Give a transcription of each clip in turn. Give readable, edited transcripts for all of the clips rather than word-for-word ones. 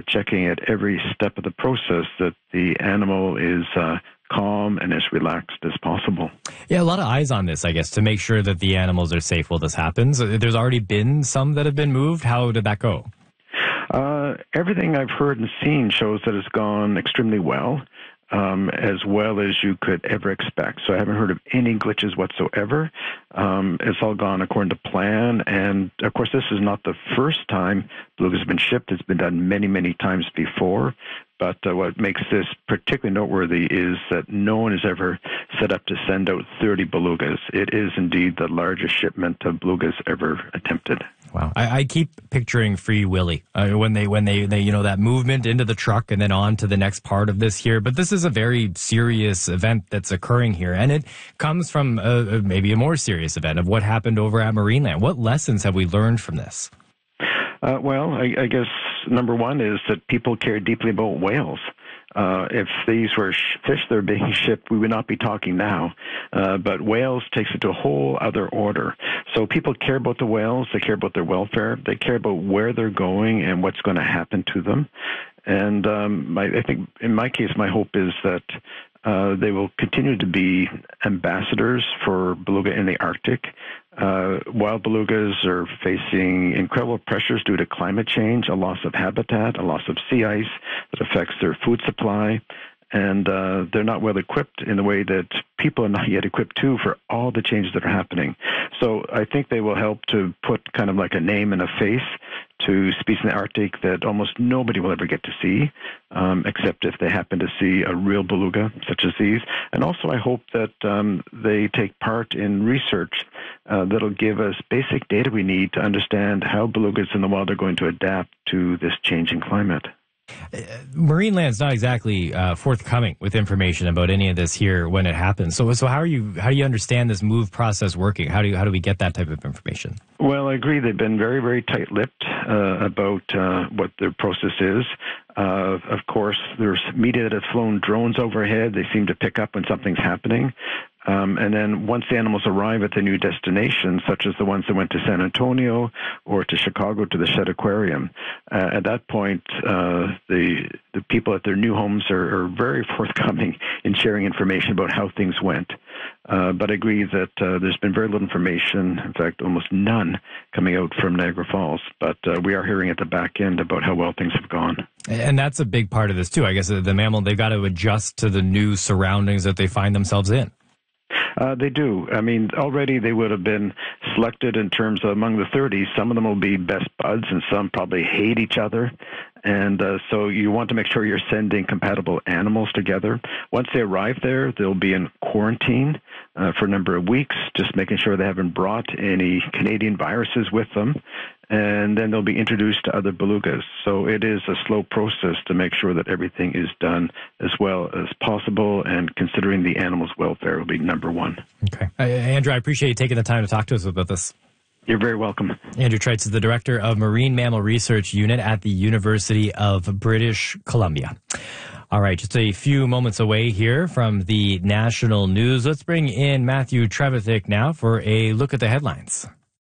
checking at every step of the process that the animal is calm and as relaxed as possible. Yeah, a lot of eyes on this, I guess, to make sure that the animals are safe while this happens. There's already been some that have been moved. How did that go? Everything I've heard and seen shows that it's gone extremely well as you could ever expect. So I haven't heard of any glitches whatsoever. It's all gone according to plan. And, of course, this is not the first time belugas have been shipped. It's been done many, many times before. But what makes this particularly noteworthy is that no one has ever set up to send out 30 belugas. It is indeed the largest shipment of belugas ever attempted. Wow. I keep picturing Free Willy when they that movement into the truck and then on to the next part of this here. But this is a very serious event that's occurring here. And it comes from maybe a more serious event of what happened over at Marineland. What lessons have we learned from this? I guess number one is that people care deeply about whales. If these were fish that are being shipped, we would not be talking now. But whales takes it to a whole other order. So people care about the whales. They care about their welfare. They care about where they're going and what's going to happen to them. And I think in my case, my hope is that they will continue to be ambassadors for beluga in the Arctic. Wild belugas are facing incredible pressures due to climate change, a loss of habitat, a loss of sea ice that affects their food supply. And they're not well equipped in the way that people are not yet equipped to for all the changes that are happening. So I think they will help to put kind of like a name and a face to species in the Arctic that almost nobody will ever get to see, except if they happen to see a real beluga such as these. And also I hope that they take part in research that'll give us basic data we need to understand how belugas in the wild are going to adapt to this changing climate. Marineland's not exactly forthcoming with information about any of this here when it happens. So how do you understand this move process working? How do we get that type of information? Well, I agree. They've been very, very tight-lipped about what their process is. Of course, there's media that have flown drones overhead. They seem to pick up when something's happening. And then once the animals arrive at the new destination, such as the ones that went to San Antonio or to Chicago to the Shedd Aquarium, at that point, the people at their new homes are very forthcoming in sharing information about how things went. But I agree that there's been very little information, in fact, almost none, coming out from Niagara Falls. But we are hearing at the back end about how well things have gone. And that's a big part of this, too. I guess the mammal, they've got to adjust to the new surroundings that they find themselves in. They do. I mean, already they would have been selected in terms of among the 30. Some of them will be best buds, and some probably hate each other. And so you want to make sure you're sending compatible animals together. Once they arrive there, they'll be in quarantine for a number of weeks, just making sure they haven't brought any Canadian viruses with them. And then they'll be introduced to other belugas. So it is a slow process to make sure that everything is done as well as possible, and considering the animal's welfare will be number one. Okay. Andrew, I appreciate you taking the time to talk to us about this. You're very welcome. Andrew Treitz is the Director of Marine Mammal Research Unit at the University of British Columbia. All right, just a few moments away here from the national news. Let's bring in Matthew Trevithick now for a look at the headlines.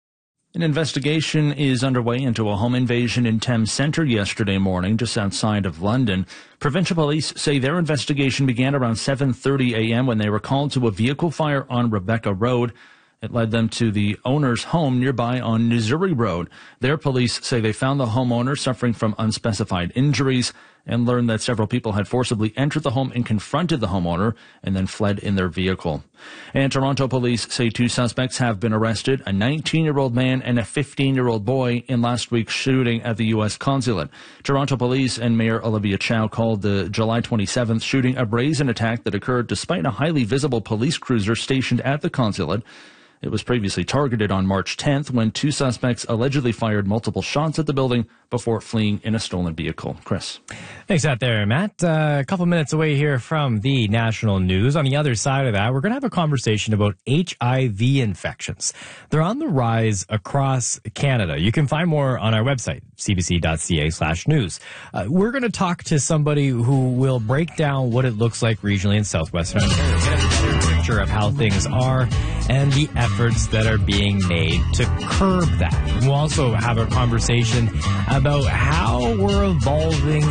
An investigation is underway into a home invasion in Thames Centre yesterday morning, just outside of London. Provincial police say their investigation began around 7:30 a.m. when they were called to a vehicle fire on Rebecca Road. It led them to the owner's home nearby on Missouri Road. Their police say they found the homeowner suffering from unspecified injuries and learned that several people had forcibly entered the home and confronted the homeowner and then fled in their vehicle. And Toronto police say two suspects have been arrested, a 19-year-old man and a 15-year-old boy, in last week's shooting at the U.S. consulate. Toronto police and Mayor Olivia Chow called the July 27th shooting a brazen attack that occurred despite a highly visible police cruiser stationed at the consulate. It was previously targeted on March 10th when two suspects allegedly fired multiple shots at the building before fleeing in a stolen vehicle. Chris. Thanks out there, Matt. A couple minutes away here from the national news. On the other side of that, we're going to have a conversation about HIV infections. They're on the rise across Canada. You can find more on our website, cbc.ca/news. We're going to talk to somebody who will break down what it looks like regionally in southwestern Ontario. Get a better picture of how things are and the efforts that are being made to curb that. We'll also have a conversation about how we're evolving